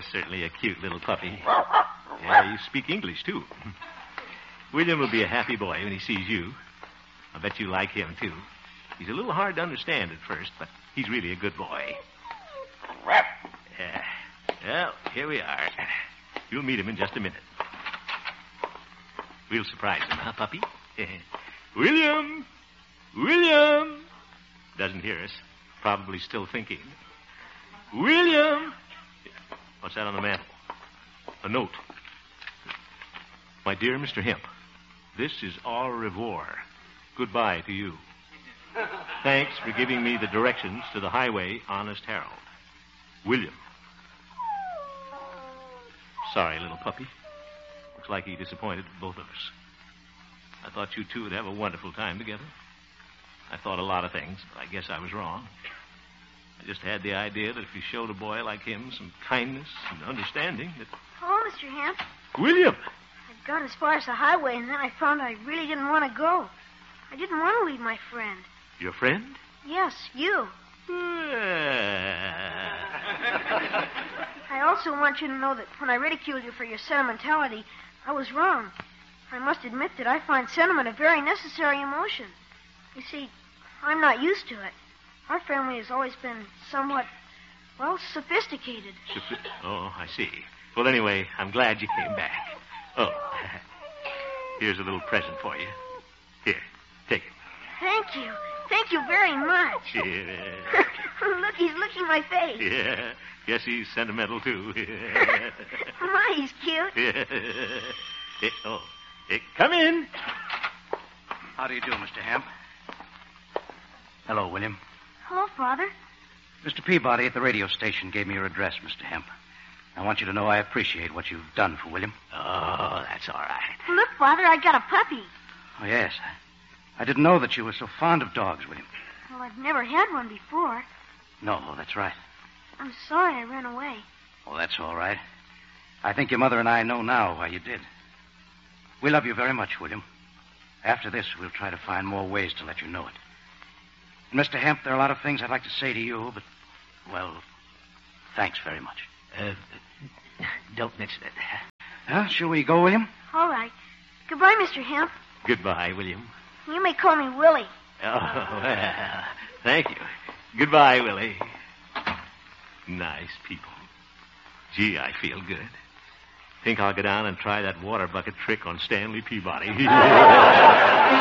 certainly a cute little puppy. Yeah, you speak English, too. William will be a happy boy when he sees you. I bet you like him, too. He's a little hard to understand at first, but he's really a good boy. Well, here we are. You'll meet him in just a minute. We'll surprise him, huh, puppy? William! William! Doesn't hear us. Probably still thinking. William! What's that on the mantel? A note. My dear Mr. Hemp, this is au revoir. Goodbye to you. Thanks for giving me the directions to the highway, Honest Harold. William. Sorry, little puppy. Looks like he disappointed both of us. I thought you two would have a wonderful time together. I thought a lot of things, but I guess I was wrong. I just had the idea that if you showed a boy like him some kindness and understanding that... Hello, Mr. Hemp. William! I got as far as the highway, and then I found I really didn't want to go. I didn't want to leave my friend. Your friend? Yes, you. I also want you to know that when I ridiculed you for your sentimentality, I was wrong. I must admit that I find sentiment a very necessary emotion. You see, I'm not used to it. Our family has always been somewhat, well, sophisticated. Oh, I see. Well, anyway, I'm glad you came back. Oh, here's a little present for you. Here, take it. Thank you. Thank you very much. Yeah. Look, he's licking my face. Yeah. Guess he's sentimental, too. My, he's cute. Yeah. Come in. How do you do, Mr. Hemp? Hello, William. Hello, Father. Mr. Peabody at the radio station gave me your address, Mr. Hemp. I want you to know I appreciate what you've done for William. Oh, that's all right. Look, Father, I got a puppy. Oh, yes. I didn't know that you were so fond of dogs, William. Well, I've never had one before. No, that's right. I'm sorry I ran away. Oh, that's all right. I think your mother and I know now why you did. We love you very much, William. After this, we'll try to find more ways to let you know it. And, Mr. Hemp, there are a lot of things I'd like to say to you, but, well, thanks very much. Don't mention it. Huh? Shall we go, William? All right. Goodbye, Mr. Hemp. Goodbye, William. You may call me Willie. Oh, well, thank you. Goodbye, Willie. Nice people. Gee, I feel good. Think I'll go down and try that water bucket trick on Stanley Peabody.